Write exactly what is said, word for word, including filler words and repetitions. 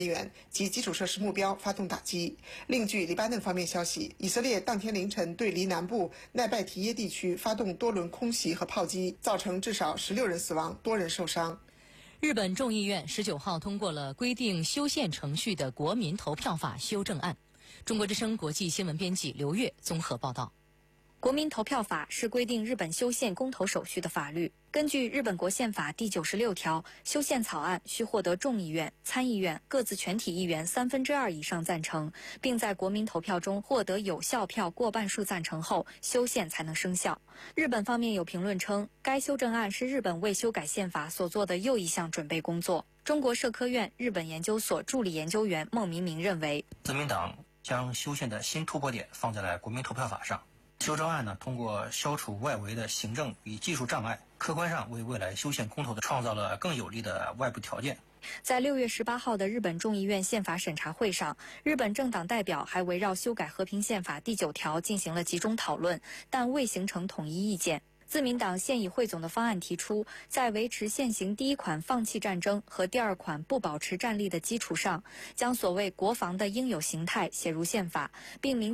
员及基础设施目标发动打击。另据黎巴嫩方面消息，以色列当天凌晨对黎南部奈拜提耶地区发动多轮空袭和炮击，造成至少十六人死亡，多人受伤。 日本众议院十九号通过了规定修宪程序的国民投票法修正案。中国之声国际新闻编辑刘越综合报道。 国民投票法是规定日本修宪公投手续的法律。根据日本国宪法第九十六条，修宪草案需获得众议院、参议院各自全体议员三分之二以上赞成，并在国民投票中获得有效票过半数赞成后，修宪才能生效。日本方面有评论称，该修正案是日本为修改宪法所做的又一项准备工作。中国社科院日本研究所助理研究员孟明明认为， 自民党将修宪的新突破点放在了国民投票法上。修正案呢，通过消除外围的行政与技术障碍，客观上为未来修宪公投的创造了更有利的外部条件。 在六月十八号的日本众议院宪法审查会上，日本政党代表还围绕修改和平宪法第九条进行了集中讨论，但未形成统一意见。自民党现已汇总的方案提出，在维持现行第一款放弃战争和第二款不保持战力的基础上，将所谓国防的应有形态写入宪法，并明